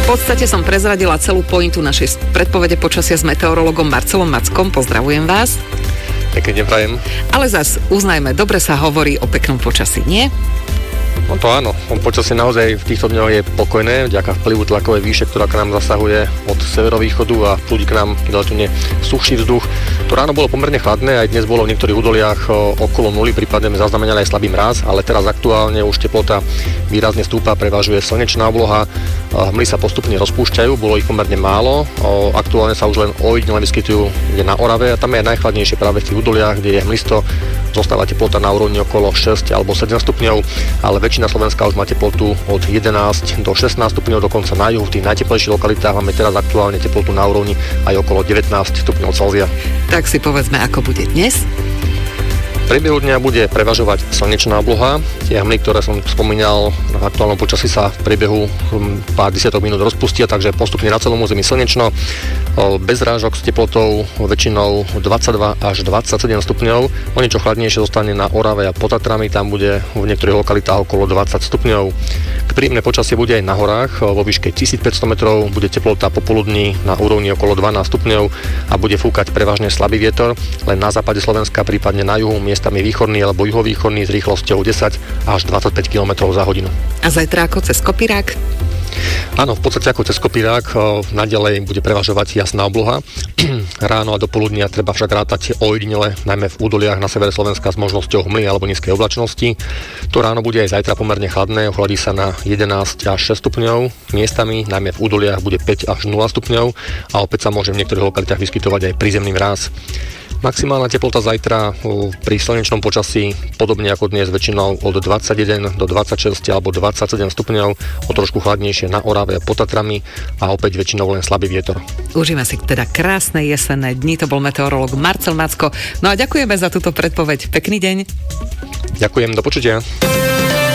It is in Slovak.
podstate som prezradila celú pointu našej predpovede počasia s meteorologom Marcelom Mackom. Pozdravujem vás. Pekne neprajem. Ale zas uznajme, dobre sa hovorí o peknom počasí, nie? No to áno, počasie naozaj v týchto dňoch je pokojné, vďaka vplyvu tlakovej výše, ktorá k nám zasahuje od severovýchodu a prúdi k nám relatívne suchší vzduch. To ráno bolo pomerne chladné, aj dnes bolo v niektorých údoliach okolo 0, prípadne zaznamenali aj slabý mráz, ale teraz aktuálne už teplota výrazne stúpa, prevažuje slnečná obloha, hmly sa postupne rozpúšťajú, bolo ich pomerne málo, aktuálne sa už len ojedinele vyskytujú na Orave a tam je najchladnejšie práve v tých údoliach, kde je hmlisto, zostáva teplota na úrovni okolo 6 alebo 7 stupňov, ale väčšina Slovenska už má teplotu od 11 do 16 stupňov, dokonca na juhu, v tých najteplejších lokalitách máme teraz aktuálne teplotu na úrovni aj okolo 19 stupňov Celzia. Tak si povedzme, ako bude dnes. V priebehu dňa bude prevažovať slnečná obloha. Tie hmly, ktoré som spomínal na aktuálnom počasí, sa v priebehu pár desiatok minút rozpustia, takže postupne na celom území slnečno. Bez rážok s teplotou väčšinou 22 až 27 stupňov. O niečo chladnejšie zostane na Orave a pod Tatrami, tam bude v niektorých lokalitách okolo 20 stupňov. Príjemné počasie bude aj na horách, vo výške 1500 metrov bude teplota popoludní na úrovni okolo 12 stupňov a bude fúkať prevažne slabý vietor, len na západe Slovenska, prípadne na juhu, miestami východný alebo juhovýchodný s rýchlosťou 10 až 25 km za hodinu. A zajtra ako cez kopírák? Áno, v podstate ako cez kopírák, naďalej bude prevažovať jasná obloha. Ráno a do poludnia treba však rátať ojedinele, najmä v údoliach na severe Slovenska s možnosťou hmly alebo nízkej oblačnosti. To ráno bude aj zajtra pomerne chladné, ochladí sa na 11 až 6 stupňov. Miestami, najmä v údoliach, bude 5 až 0 stupňov a opäť sa môže v niektorých lokalitách vyskytovať aj prízemný mráz. Maximálna teplota zajtra pri slnečnom počasí, podobne ako dnes, väčšinou od 21 do 26 alebo 27 stupňov, o trošku chladnejšie na Orave a pod Tatrami a opäť väčšinou len slabý vietor. Užíme si teda krásne jesenné dni, to bol meteorológ Marcel Macko. No a ďakujeme za túto predpoveď. Pekný deň. Ďakujem, do počutia.